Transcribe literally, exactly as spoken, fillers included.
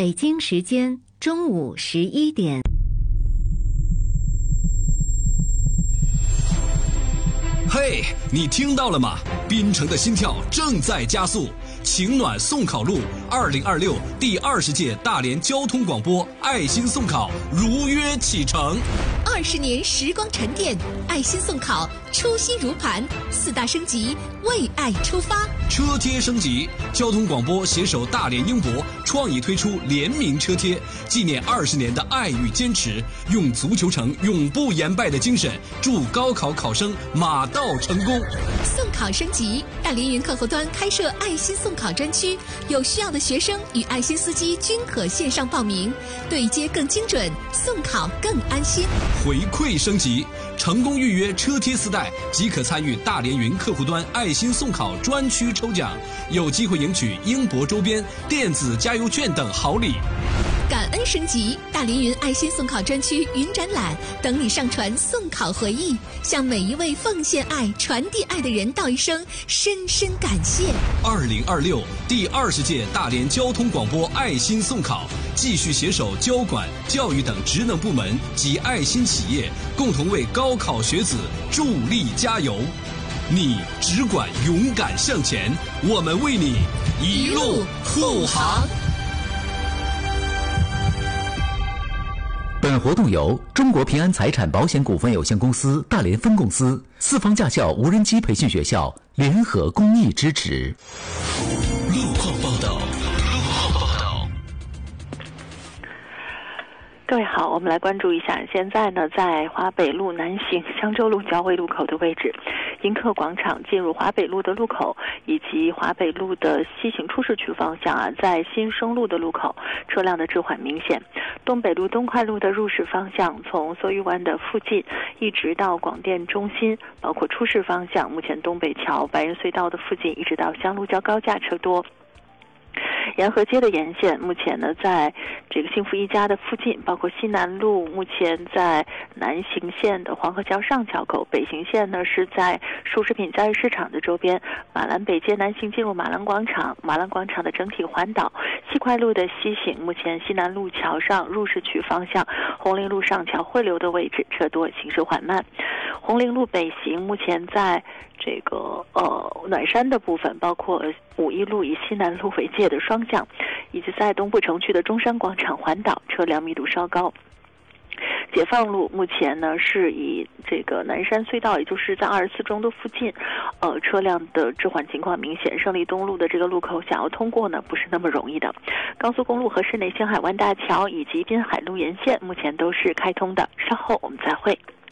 北京时间中午十一点。 嘿， hey, 你听到了吗？滨城的心跳正在加速。晴暖送考路二零二六第二十届大连交通广播爱心送考如约启程。 二十年时光沉淀，爱心送考初心如磐，四大升级，为爱出发。 车贴升级，交通广播携手大连英博创意推出联名车贴，纪念二十年的爱与坚持，用足球城永不言败的精神，祝高考考生马到成功。 送考升级，大连云客户端开设爱心送考专区，有需要的学生与爱心司机均可线上报名，对接更精准，送考更安心。 回馈升级，成功预约车贴四袋即可参与大连云客户端爱心送考专区抽奖，有机会赢取英博周边、电子加油券等好礼。 感恩升级，大连云爱心送考专区云展览等你上传送考回忆，向每一位奉献爱、传递爱的人道一声深深感谢。 二零二六第二十届大连交通广播爱心送考，继续携手交管、教育等职能部门及爱心企业，共同为高考学子助力加油。你只管勇敢向前，我们为你一路护航。 本活动由中国平安财产保险股份有限公司大连分公司、四方驾校无人机培训学校联合公益支持。 路况报道。路况报道。 各位好，我们来关注一下，现在呢，在华北路南行香洲路交汇路口的位置，迎客广场进入华北路的路口，以及华北路的西行出市区方向啊，在新生路的路口，车辆的滞缓明显。东北路东快路的入市方向，从梭玉湾的附近一直到广电中心，包括出市方向，目前东北桥、白云隧道的附近，一直到香路交高架车多。沿河街的沿线，目前呢，在这个幸福一家的附近，包括西南路，目前在南行线的黄河桥上桥口，北行线呢是在熟食品交易市场的周边，马兰北街南行进入马兰广场，马兰广场的整体环岛，西快路的西行，目前西南路桥上入市区方向，红陵路上桥汇流的位置车多，行驶缓慢。红陵路北行，目前在这个呃暖山的部分，包括五一路以西南路为界的双向，以及在东部城区的中山广场环岛，车辆密度稍高。解放路目前呢是以这个南山隧道，也就是在二十四中的附近，呃，车辆的滞缓情况明显。胜利东路的这个路口想要通过呢，不是那么容易的。高速公路和市内星海湾大桥以及滨海路沿线目前都是开通的。稍后我们再会。